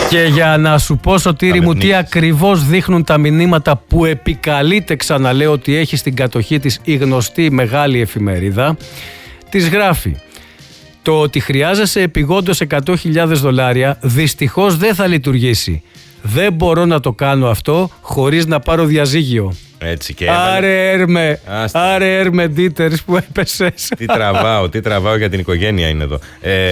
Και για να σου πω, Σωτήρη μου, τι ακριβώς δείχνουν τα μηνύματα που επικαλείται, ξαναλέω, ότι έχει στην κατοχή της η γνωστή μεγάλη εφημερίδα, της γράφει: το ότι χρειάζεσαι επειγόντως $100,000 δυστυχώς δεν θα λειτουργήσει. Δεν μπορώ να το κάνω αυτό χωρίς να πάρω διαζύγιο. Έτσι και Άρε Έρμε Ντίτερς που έπεσες. Τι τραβάω για την οικογένεια είναι εδώ.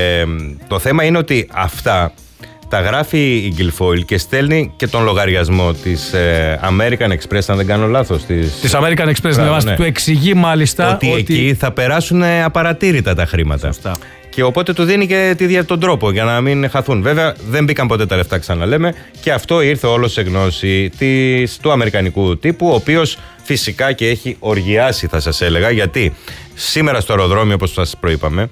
Το θέμα είναι ότι αυτά τα γράφει η Guilfoyle και στέλνει και τον λογαριασμό της American Express, αν δεν κάνω λάθος. Της American Express, ναι. Του εξηγεί μάλιστα ότι εκεί θα περάσουν απαρατήρητα τα χρήματα. Σωστά. Και οπότε του δίνει και τον τρόπο για να μην χαθούν. Βέβαια δεν μπήκαν ποτέ τα λεφτά, ξαναλέμε, και αυτό ήρθε όλο σε γνώση του αμερικανικού τύπου, ο οποίος φυσικά και έχει οργιάσει, θα σας έλεγα, γιατί σήμερα στο αεροδρόμιο, όπως σας προείπαμε,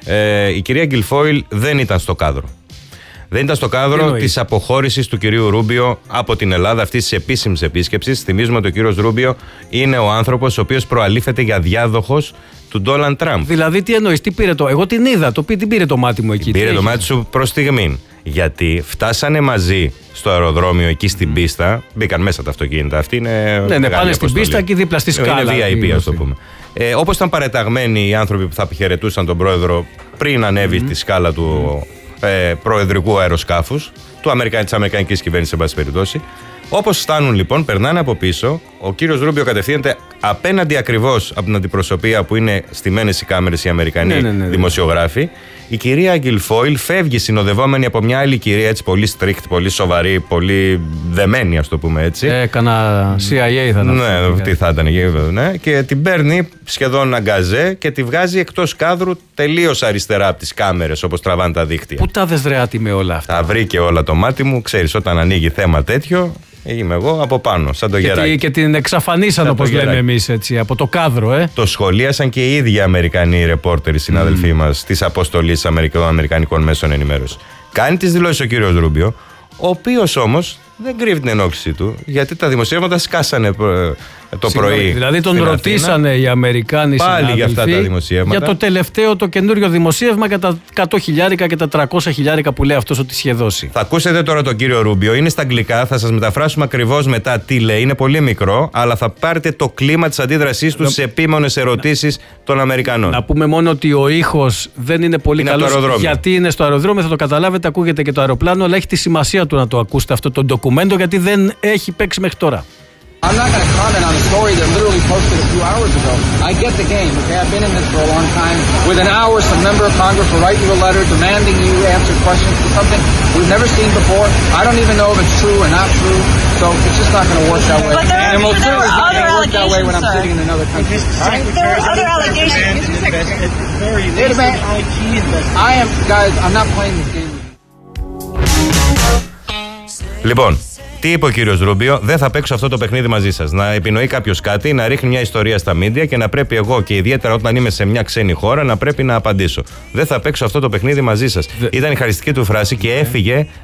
η κυρία Guilfoyle δεν ήταν στο κάδρο. Δεν ήταν στο κάδρο της αποχώρησης του κυρίου Ρούμπιο από την Ελλάδα, αυτής της επίσημης επίσκεψης. Θυμίζουμε ότι ο κύριος Ρούμπιο είναι ο άνθρωπος ο οποίος προαλήφεται για διάδοχος του Ντόναλντ Τραμπ. Δηλαδή, τι εννοείς, τι πήρε εγώ την είδα, την πήρε το μάτι μου εκεί. Πήρε το μάτι σου προς στιγμήν. Γιατί φτάσανε μαζί στο αεροδρόμιο εκεί στην πίστα, μπήκαν μέσα τα αυτοκίνητα. Αυτή είναι. Ναι, πάνε στην πίστα και δίπλα στη σκάλα. Είναι VIP, ας το πούμε. Όπως ήταν παρεταγμένοι οι άνθρωποι που θα αποχαιρετούσαν τον πρόεδρο πριν ανέβει τη σκάλα του προεδρικού αεροσκάφους, της αμερικανικής κυβέρνησης, εν πάση περιπτώσει. Όπως φτάνουν λοιπόν, περνάνε από πίσω, ο κύριος Ρούμπιο κατευθύνεται απέναντι ακριβώς από την αντιπροσωπεία που είναι στημένες οι κάμερες οι Αμερικανοί δημοσιογράφοι. Η κυρία Guilfoyle φεύγει συνοδευόμενη από μια άλλη κυρία, έτσι πολύ strict, πολύ σοβαρή, πολύ δεμένη, ας το πούμε έτσι. Έκανα CIA θα ήταν. Ναι, τι θα ήταν, ναι. Και την παίρνει σχεδόν αγκαζέ και τη βγάζει εκτός κάδρου, τελείως αριστερά από τις κάμερες, όπως τραβάνε τα δίκτυα. Πού τα δες ρε άτι με όλα αυτά. Τα βρήκε όλα το μάτι μου, ξέρεις, όταν ανοίγει θέμα τέτοιο. Είμαι εγώ από πάνω, σαν το γεράκι. Και την εξαφανίσαν, όπως λέμε εμείς, έτσι, από το κάδρο, Το σχολίασαν και οι ίδιοι Αμερικανοί ρεπόρτεροι συναδελφοί μας της αποστολής Αμερικανικών μέσων ενημέρωσης. Κάνει τις δηλώσεις ο κύριος Ρούμπιο, ο οποίος όμως δεν κρύβει την ενόχλησή του, γιατί τα δημοσιεύματα σκάσανε το πρωί. Δηλαδή τον ρωτήσανε οι Αμερικάνοι πάλι για αυτά τα δημοσιεύματα. Για το τελευταίο, το καινούριο δημοσίευμα για τα $100,000 και τα $300,000 που λέει αυτός ότι είχε δώσει. Θα ακούσετε τώρα τον κύριο Ρούμπιο, είναι στα αγγλικά, θα σας μεταφράσουμε ακριβώς μετά τι λέει. Είναι πολύ μικρό, αλλά θα πάρετε το κλίμα της αντίδρασής του στις επίμονες ερωτήσεις των Αμερικανών. Να πούμε μόνο ότι ο ήχος δεν είναι πολύ καλός, γιατί είναι στο αεροδρόμιο, θα το καταλάβετε, ακούγεται και το αεροπλάνο, αλλά έχει τη σημασία του να το ακούσετε αυτό το ντοκουμέντο, γιατί δεν έχει παίξει μέχρι τώρα. I'm not going to comment on a story that literally posted a few hours ago. I get the game, okay? I've been in this for a long time. Within hours, some member of Congress will write you a letter demanding you answer questions to something we've never seen before. I don't even know if it's true or not true, so it's just not going to work that way. But there are other allegations, when I'm sitting in another country. There are other allegations. Wait a minute. Guys, I'm not playing this game. Λοιπόν, τι είπε ο κύριος Ρούμπιο, δεν θα παίξω αυτό το παιχνίδι μαζί σας. Να επινοεί κάποιος κάτι, να ρίχνει μια ιστορία στα μίντια και να πρέπει εγώ, και ιδιαίτερα όταν είμαι σε μια ξένη χώρα, να πρέπει να απαντήσω. Δεν θα παίξω αυτό το παιχνίδι μαζί σας. Ήταν η χαριστική του φράση και έφυγε